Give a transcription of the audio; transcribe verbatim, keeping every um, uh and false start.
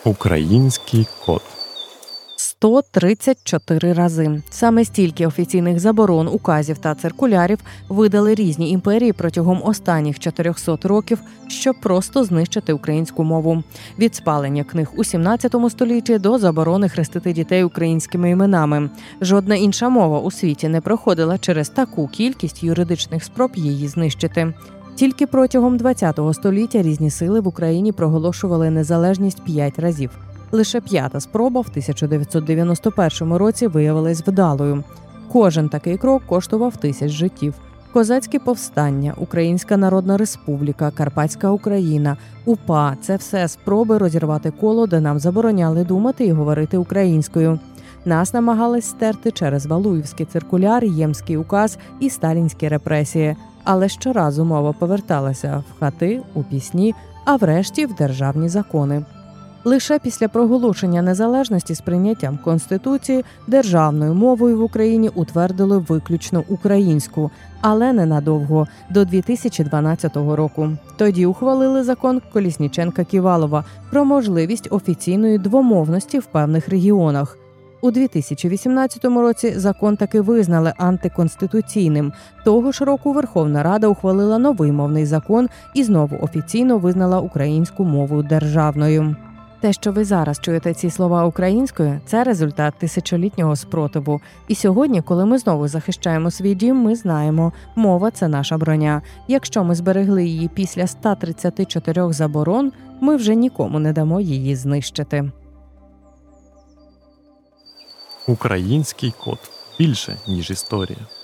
Український код. сто тридцять чотири рази. Саме стільки офіційних заборон, указів та циркулярів видали різні імперії протягом останніх чотирьохсот років, щоб просто знищити українську мову. Від спалення книг у сімнадцятому столітті до заборони хрестити дітей українськими іменами. Жодна інша мова у світі не проходила через таку кількість юридичних спроб її знищити. Тільки протягом ХХ століття різні сили в Україні проголошували незалежність п'ять разів. Лише п'ята спроба в тисяча дев'ятсот дев'яносто першому році виявилась вдалою. Кожен такий крок коштував тисяч життів. Козацькі повстання, Українська Народна Республіка, Карпатська Україна, УПА – це все спроби розірвати коло, де нам забороняли думати і говорити українською. Нас намагались стерти через Валуївський циркуляр, Ємський указ і сталінські репресії. Але щоразу мова поверталася в хати, у пісні, а врешті в державні закони. Лише після проголошення незалежності з прийняттям Конституції державною мовою в Україні утвердили виключно українську, але ненадовго, до дві тисячі дванадцятого року. Тоді ухвалили закон Колісніченка-Ківалова про можливість офіційної двомовності в певних регіонах. У дві тисячі вісімнадцятому році закон таки визнали антиконституційним. Того ж року Верховна Рада ухвалила новий мовний закон і знову офіційно визнала українську мову державною. Те, що ви зараз чуєте ці слова українською, це результат тисячолітнього спротиву. І сьогодні, коли ми знову захищаємо свій дім, ми знаємо, мова – це наша броня. Якщо ми зберегли її після ста тридцяти чотирьох заборон, ми вже нікому не дамо її знищити. Український код. Більше, ніж історія.